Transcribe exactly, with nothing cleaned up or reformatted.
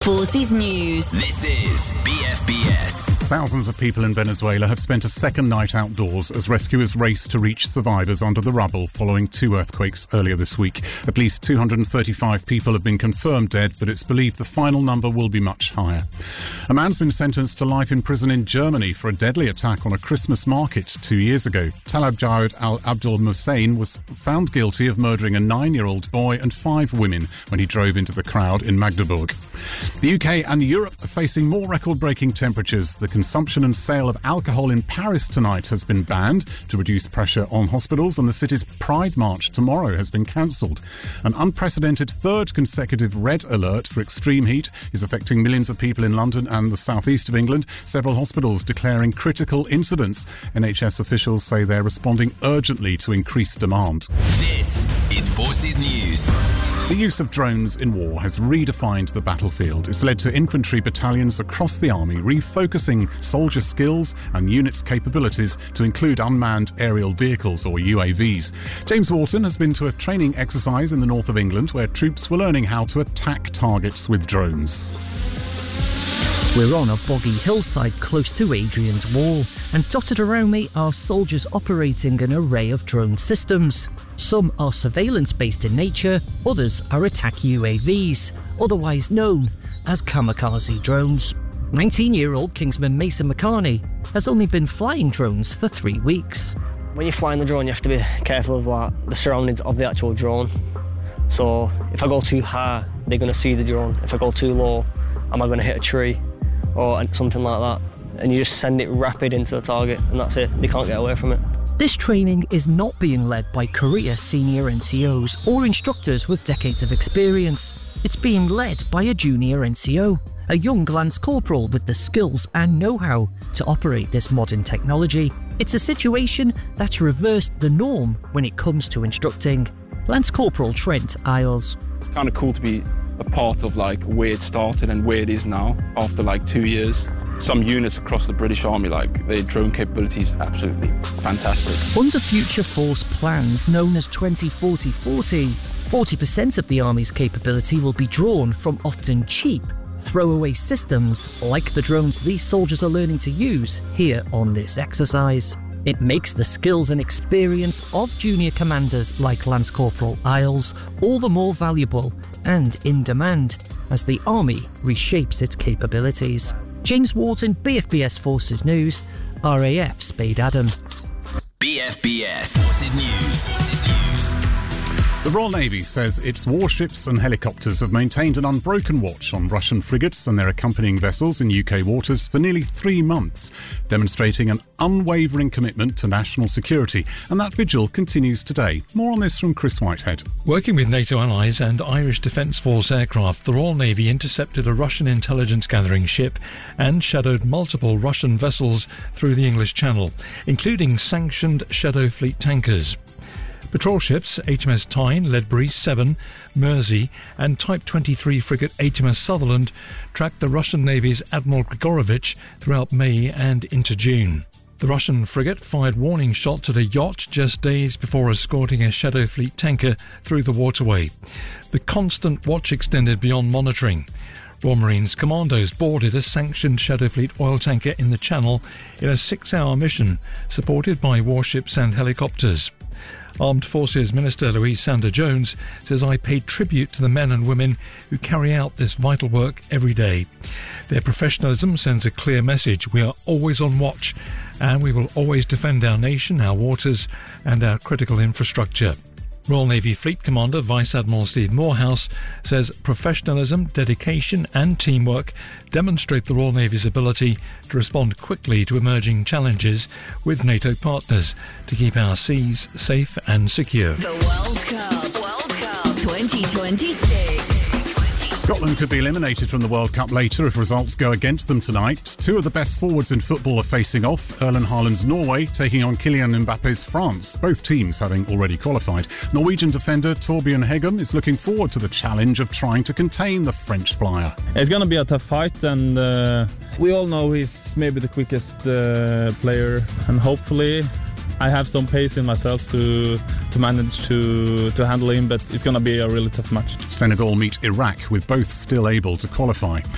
Forces News. This is B F B S. Thousands of people in Venezuela have spent a second night outdoors as rescuers race to reach survivors under the rubble following two earthquakes earlier this week. At least two hundred thirty-five people have been confirmed dead, but it's believed the final number will be much higher. A man's been sentenced to life in prison in Germany for a deadly attack on a Christmas market two years ago. Talab Jawed al-Abdul Musain was found guilty of murdering a nine-year-old boy and five women when he drove into the crowd in Magdeburg. The U K and Europe are facing more record-breaking temperatures. The consumption and sale of alcohol in Paris tonight has been banned to reduce pressure on hospitals, and the city's Pride March tomorrow has been cancelled. An unprecedented third consecutive red alert for extreme heat is affecting millions of people in London and the southeast of England, several hospitals declaring critical incidents. N H S officials say they're responding urgently to increased demand. This is Forces News. The use of drones in war has redefined the battlefield. It's led to infantry battalions across the army refocusing soldier skills and units' capabilities to include unmanned aerial vehicles or U A Vs. James Wharton has been to a training exercise in the north of England where troops were learning how to attack targets with drones. We're on a boggy hillside close to Adrian's Wall, and dotted around me are soldiers operating an array of drone systems. Some are surveillance-based in nature, others are attack U A Vs, otherwise known as kamikaze drones. nineteen-year-old Kingsman Mason McCarney has only been flying drones for three weeks. When you're flying the drone, you have to be careful of like, the surroundings of the actual drone. So if I go too high, they're going to see the drone. If I go too low, am I going to hit a tree or something like that? And you just send it rapid into the target, and that's it. They can't get away from it. This training is not being led by career senior N C Os or instructors with decades of experience. It's being led by a junior N C O, a young Lance Corporal with the skills and know-how to operate this modern technology. It's a situation that's reversed the norm when it comes to instructing. Lance Corporal Trent Isles. It's kind of cool to be a part of like where it started and where it is now after like two years. Some units across the British Army, like their drone capabilities, absolutely fantastic. Under Future Force plans known as twenty forty forty, forty percent of the Army's capability will be drawn from often cheap, throwaway systems like the drones these soldiers are learning to use here on this exercise. It makes the skills and experience of junior commanders like Lance Corporal Isles all the more valuable and in demand as the Army reshapes its capabilities. James Wharton, B F B S Forces News, R A F Spade Adam. B F B S Forces News. Forces News. The Royal Navy says its warships and helicopters have maintained an unbroken watch on Russian frigates and their accompanying vessels in U K waters for nearly three months, demonstrating an unwavering commitment to national security. And that vigil continues today. More on this from Chris Whitehead. Working with NATO allies and Irish Defence Force aircraft, the Royal Navy intercepted a Russian intelligence gathering ship and shadowed multiple Russian vessels through the English Channel, including sanctioned Shadow Fleet tankers. Patrol ships H M S Tyne, Ledbury, Severn, Mersey and Type twenty-three frigate H M S Sutherland tracked the Russian Navy's Admiral Grigorovich throughout May and into June. The Russian frigate fired warning shots at a yacht just days before escorting a Shadow Fleet tanker through the waterway. The constant watch extended beyond monitoring. Royal Marines commandos boarded a sanctioned Shadow Fleet oil tanker in the Channel in a six-hour mission supported by warships and helicopters. Armed Forces Minister Louise Sanders-Jones says, "I pay tribute to the men and women who carry out this vital work every day. Their professionalism sends a clear message. We are always on watch and we will always defend our nation, our waters and our critical infrastructure." Royal Navy Fleet Commander Vice Admiral Steve Morehouse says professionalism, dedication and teamwork demonstrate the Royal Navy's ability to respond quickly to emerging challenges with NATO partners to keep our seas safe and secure. The World Cup, World Cup twenty twenty-six. Scotland could be eliminated from the World Cup later if results go against them tonight. Two of the best forwards in football are facing off. Erling Haaland's Norway taking on Kylian Mbappe's France, both teams having already qualified. Norwegian defender Torbjørn Hegem is looking forward to the challenge of trying to contain the French flyer. It's going to be a tough fight, and uh, we all know he's maybe the quickest uh, player, and hopefully I have some pace in myself to to manage to, to handle him, but it's going to be a really tough match. Senegal meet Iraq with both still able to qualify.